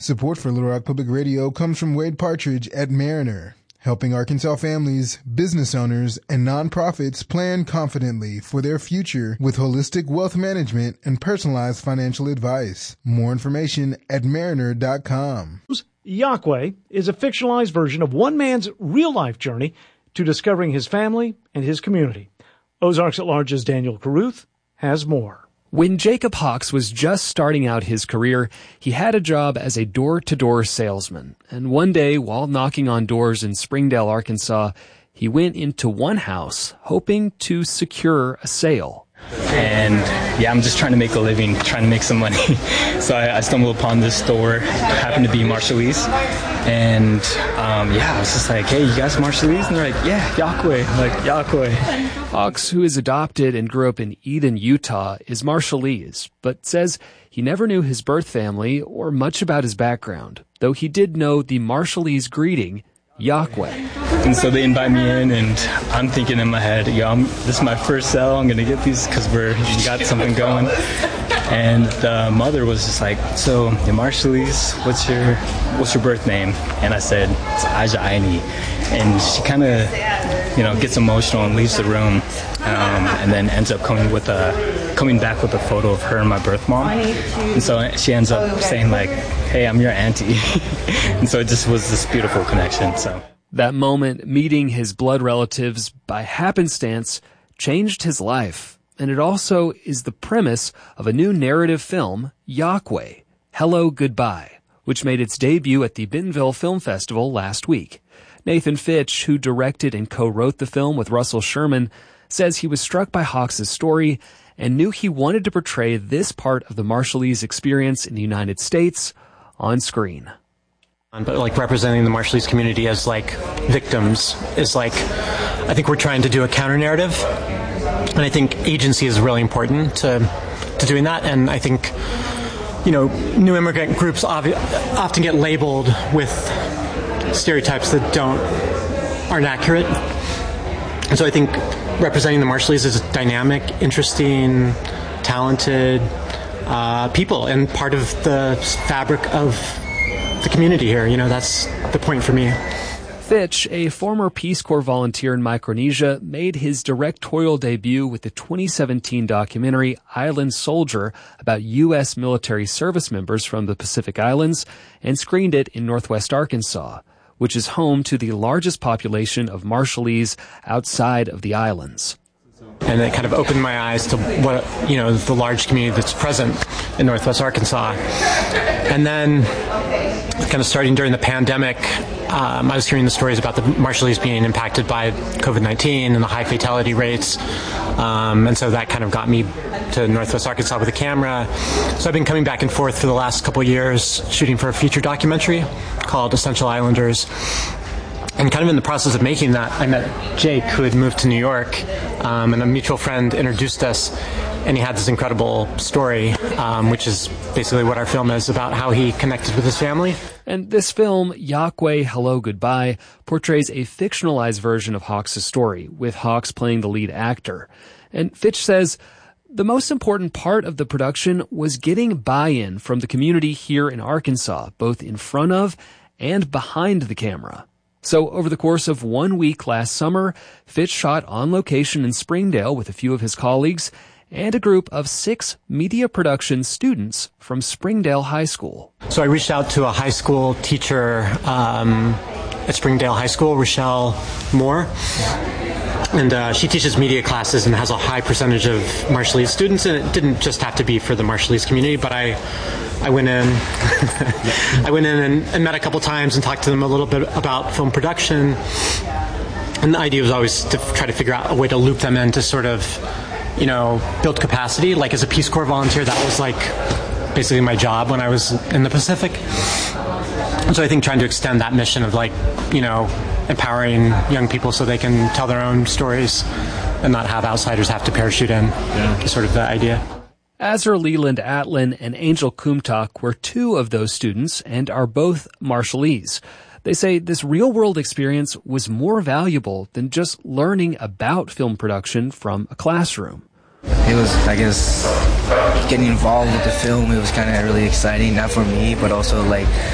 Support for Little Rock Public Radio comes from Wade Partridge at Mariner, helping Arkansas families, business owners, and nonprofits plan confidently for their future with holistic wealth management and personalized financial advice. More information at mariner.com. Yahweh is a fictionalized version of one man's real-life journey to discovering his family and his community. Ozarks at Large's Daniel Carruth has more. When Jacob Hawks was just starting out his career, he had a job as a door-to-door salesman. And one day, while knocking on doors in Springdale, Arkansas, he went into one house hoping to secure a sale. And I'm just trying to make a living, trying to make some money. So I stumbled upon this store, happened to be Marshallese. And I was just like, hey, you guys Marshallese? And they're like, yeah, Yahweh. I'm like, Yahweh. Hawks, who is adopted and grew up in Eden, Utah, is Marshallese, but says he never knew his birth family or much about his background, though he did know the Marshallese greeting, Yahweh. And so they invite me in, and I'm thinking in my head, this is my first sale. I'm going to get these because we got something going. And the mother was just like, so, Marshallese, what's your birth name? And I said, it's Aja Aini. And she kind of, gets emotional and leaves the room, and then ends up coming back with a photo of her and my birth mom. And so she ends up saying like, hey, I'm your auntie. And so it just was this beautiful connection. So that moment, meeting his blood relatives by happenstance, changed his life. And it also is the premise of a new narrative film, Yahweh, Hello, Goodbye, which made its debut at the Bentonville Film Festival last week. Nathan Fitch, who directed and co-wrote the film with Russell Sherman, says he was struck by Hawks' story and knew he wanted to portray this part of the Marshallese experience in the United States on screen. But representing the Marshallese community as victims is I think we're trying to do a counter narrative, and I think agency is really important to doing that. And I think new immigrant groups often get labeled with stereotypes that aren't accurate. And so I think representing the Marshallese is dynamic, interesting, talented people, and part of the fabric of the community here. That's the point for me. Fitch, a former Peace Corps volunteer in Micronesia, made his directorial debut with the 2017 documentary Island Soldier about U.S. military service members from the Pacific Islands, and screened it in Northwest Arkansas, which is home to the largest population of Marshallese outside of the islands. And it kind of opened my eyes to what, the large community that's present in Northwest Arkansas. And then kind of starting during the pandemic, I was hearing the stories about the Marshallese being impacted by COVID-19 and the high fatality rates. And so that kind of got me to Northwest Arkansas with a camera. So I've been coming back and forth for the last couple of years, shooting for a feature documentary called Essential Islanders. And kind of in the process of making that, I met Jake, who had moved to New York, and a mutual friend introduced us, and he had this incredible story, which is basically what our film is, about how he connected with his family. And this film, Yahweh, Hello, Goodbye, portrays a fictionalized version of Hawks' story, with Hawks playing the lead actor. And Fitch says the most important part of the production was getting buy-in from the community here in Arkansas, both in front of and behind the camera. So over the course of 1 week last summer, Fitch shot on location in Springdale with a few of his colleagues and a group of 6 media production students from Springdale High School. So I reached out to a high school teacher at Springdale High School, Rochelle Moore. And she teaches media classes and has a high percentage of Marshallese students. And it didn't just have to be for the Marshallese community, but I went in and met a couple times and talked to them a little bit about film production. And the idea was always to try to figure out a way to loop them in to sort of, build capacity. As a Peace Corps volunteer, that was basically my job when I was in the Pacific. And so I think trying to extend that mission of empowering young people so they can tell their own stories and not have outsiders have to parachute in is sort of the idea. Azur Leland Atlin and Angel Kumtak were 2 of those students and are both Marshallese. They say this real-world experience was more valuable than just learning about film production from a classroom. It was, getting involved with the film. It was kind of really exciting, not for me, but also